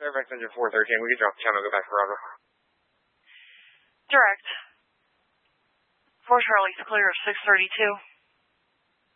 Fairfax engine 413, we can drop the channel, go back to Bravo. Direct. 4 Charlie's clear of 632.